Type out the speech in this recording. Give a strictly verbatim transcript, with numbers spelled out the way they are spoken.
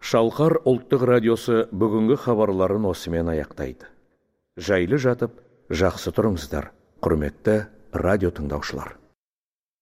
Шалқар ұлттық радиосы бүгінгі хабарларын осымен аяқтайды. Жайлы жатып, жақсы тұрыңыздар, құрметті радио тыңдаушылар.